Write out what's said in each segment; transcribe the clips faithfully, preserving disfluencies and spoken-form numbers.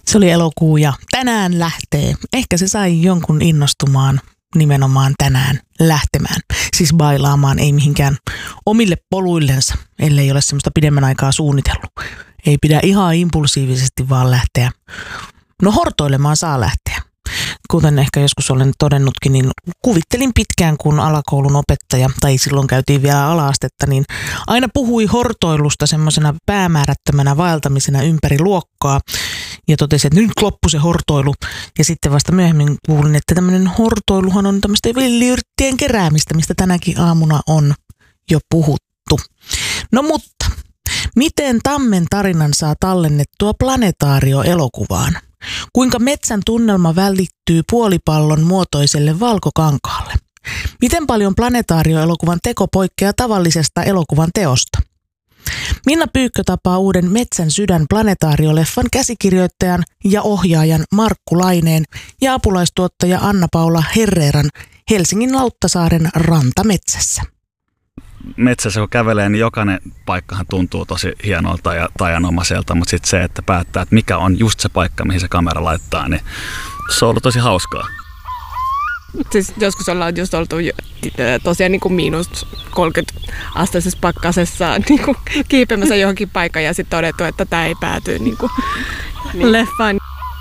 Se oli elokuu ja tänään lähtee. Ehkä se sai jonkun innostumaan nimenomaan tänään lähtemään. Siis bailaamaan, ei mihinkään omille poluillensa, ellei ole semmoista pidemmän aikaa suunnitellut. Ei pidä ihan impulsiivisesti vaan lähteä. No hortoilemaan saa lähteä. Kuten ehkä joskus olen todennutkin, niin kuvittelin pitkään, kun alakoulun opettaja, tai silloin käytiin vielä ala-astetta, niin aina puhui hortoilusta semmoisena päämäärättömänä vaeltamisena ympäri luokkaa. Ja totesi, että nyt loppui se hortoilu. Ja sitten vasta myöhemmin kuulin, että tämmöinen hortoiluhan on tämmöistä villiyrttien keräämistä, mistä tänäkin aamuna on jo puhuttu. No mutta, miten Tammen tarinan saa tallennettua Planetaario-elokuvaan? Kuinka metsän tunnelma välittyy puolipallon muotoiselle valkokankaalle? Miten paljon Planetaario-elokuvan teko poikkeaa tavallisesta elokuvan teosta? Minna Pyykkö tapaa uuden Metsän sydän Planetaario-leffan käsikirjoittajan ja ohjaajan Markku Laineen ja apulaistuottaja Anna-Paula Herreran Helsingin Lauttasaaren rantametsässä. Metsässä kun kävelee, niin jokainen paikkahan tuntuu tosi hienolta ja tajanomaiselta, mutta sitten se, että päättää, että mikä on just se paikka, mihin se kamera laittaa, niin se on ollut tosi hauskaa. Siis joskus ollaan just oltu tosiaan niin kuin miinus kolmekymmentä asteisessa pakkasessa niin kuin kiipeämässä johonkin paikkaan ja sitten todettu, että tämä ei pääty niin kuin niin. leffaan.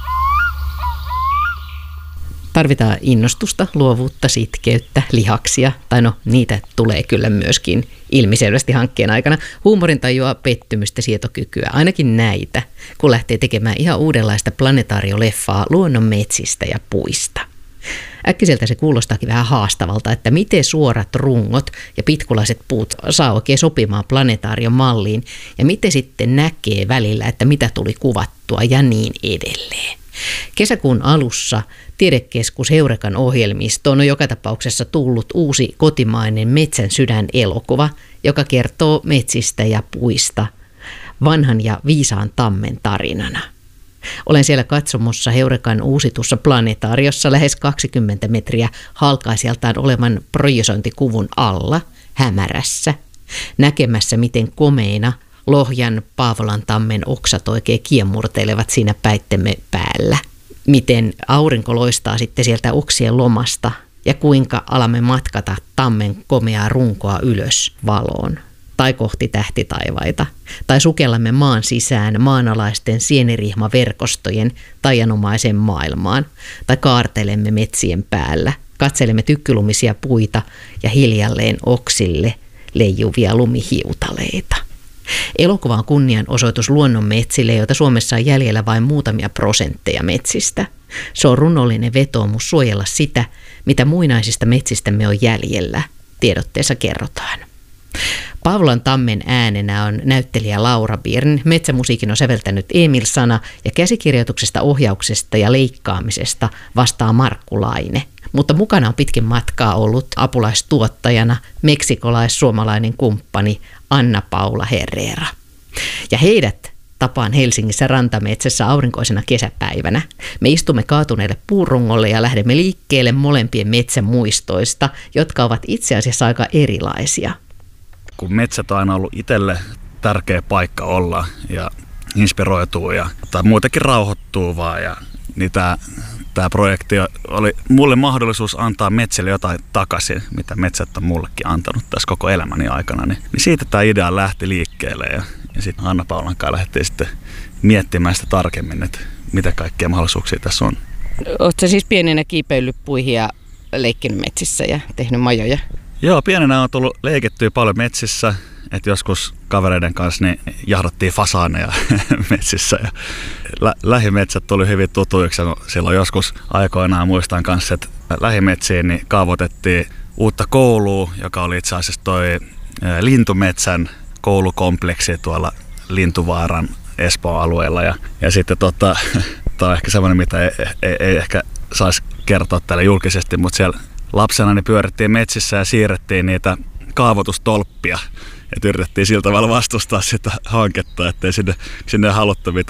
Tarvitaan innostusta, luovuutta, sitkeyttä, lihaksia, tai no niitä tulee kyllä myöskin ilmiselvästi hankkeen aikana. Huumorintajua, pettymystä, sietokykyä, ainakin näitä, kun lähtee tekemään ihan uudenlaista Planetaario-leffaa luonnon metsistä ja puista. Äkkiseltä se kuulostaakin vähän haastavalta, että miten suorat rungot ja pitkulaiset puut saa oikein sopimaan Planetaarion malliin ja miten sitten näkee välillä, että mitä tuli kuvattua ja niin edelleen. Kesäkuun alussa Tiedekeskus Heurekan ohjelmistoon on joka tapauksessa tullut uusi kotimainen Metsän sydän elokuva, joka kertoo metsistä ja puista vanhan ja viisaan Tammen tarinana. Olen siellä katsomossa Heurekan uusitussa Planetaariossa lähes kaksikymmentä metriä halkaisijaltaan olevan projisointikuvun alla, hämärässä, näkemässä miten komeina Lohjan Paavolan tammen oksat oikein kiemurtelevat siinä päittemme päällä. Miten aurinko loistaa sitten sieltä oksien lomasta ja kuinka alamme matkata tammen komeaa runkoa ylös valoon. Tai kohti tähtitaivaita, tai sukellamme maan sisään maanalaisten sienirihmaverkostojen taianomaisen maailmaan, tai kaartelemme metsien päällä, katselemme tykkylumisia puita ja hiljalleen oksille leijuvia lumihiutaleita. Elokuva on kunnianosoitus luonnon metsille, joita Suomessa on jäljellä vain muutamia prosentteja metsistä. Se on runollinen vetoomus suojella sitä, mitä muinaisista metsistämme on jäljellä, tiedotteessa kerrotaan. Paavolan tammen äänenä on näyttelijä Laura Birn, metsämusiikin on säveltänyt Emil Sana ja käsikirjoituksesta, ohjauksesta ja leikkaamisesta vastaa Markku Laine. Mutta mukana on pitkin matkaa ollut apulaistuottajana meksikolais-suomalainen kumppani Anna-Paula Herrera. Ja heidät tapaan Helsingissä rantametsässä aurinkoisena kesäpäivänä. Me istumme kaatuneelle puurungolle ja lähdemme liikkeelle molempien metsän muistoista, jotka ovat itse asiassa aika erilaisia. Kun metsät on aina ollut itselle tärkeä paikka olla ja inspiroituu ja tai muutenkin rauhoittuu vaan. Ja, niin tämä, tämä projekti oli mulle mahdollisuus antaa metsille jotain takaisin, mitä metsät on mullekin antanut tässä koko elämäni aikana. Niin, niin siitä tämä idea lähti liikkeelle ja, ja sitten Anna-Paulan kanssa lähdettiin sitten miettimään sitä tarkemmin, että mitä kaikkia mahdollisuuksia tässä on. Oletko siis pienenä kiipeillyt puihin ja leikkinyt metsissä ja tehnyt majoja? Joo, pienenä on tullut leikittyä paljon metsissä, että joskus kavereiden kanssa niin jahdattiin fasaaneja metsissä ja lä- lähimetsät tuli hyvin tutuiksi. Silloin joskus aikoinaan muistan kanssa, että lähimetsiin niin kaavoitettiin uutta koulua, joka oli itse asiassa toi Lintumetsän koulukompleksi tuolla Lintuvaaran Espoon alueella ja, ja sitten tota, tämä on ehkä semmoinen, mitä ei, ei, ei ehkä saisi kertoa täällä julkisesti, mutta siellä lapsena niin pyörittiin metsissä ja siirrettiin niitä kaavoitustolppia. Et yritettiin sillä tavalla vastustaa sitä hanketta, ettei sinne, sinne haluttu mitään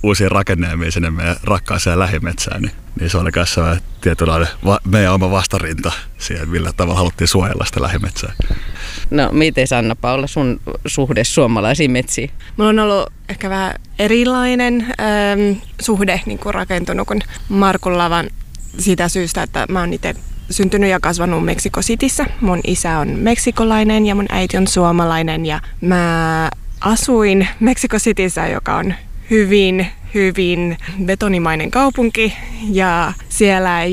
uusia rakennelmia sinne meidän rakkaaseen lähimetsään, niin, niin se oli myös tietynlainen va, meidän oma vastarinta siihen, millä tavalla haluttiin suojella sitä lähimetsää. No miten Anna-Paula, sun suhde suomalaisiin metsiin? Mulla on ollut ehkä vähän erilainen ähm, suhde niin kuin rakentunut kuin Markun lavan siitä syystä, että mä oon itse syntynyt ja kasvanut Mexico Cityssä. Mun isä on meksikolainen ja mun äiti on suomalainen ja mä asuin Mexico Cityssä, joka on hyvin, hyvin betonimainen kaupunki ja siellä ei